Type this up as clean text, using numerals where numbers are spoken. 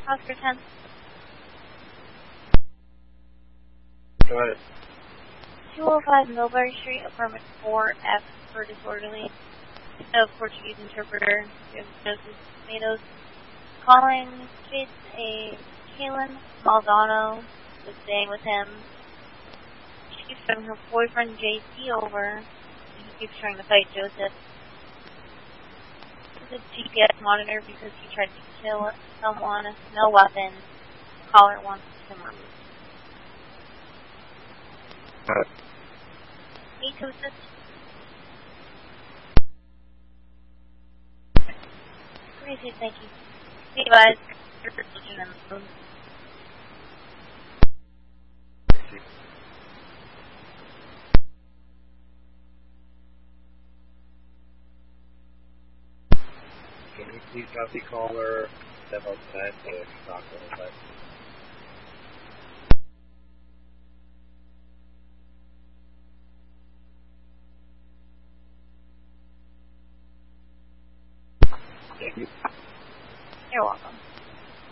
Oscar 10. Go ahead. 205 Millbury Street, apartment 4F for disorderly. No Portuguese interpreter. Joseph Tomatoes. Calling kids a Kaylin Maldonado was staying with him. She keeps having her boyfriend JC over. He keeps trying to fight Joseph. There's a GPS monitor because he tried to kill someone. No weapon. The caller wants him removed. Me too, sis. Crazy, thank you. Hey guys, you're looking in the room. Can you please have the caller step outside so I can talk a little bit? Thank you. You're welcome.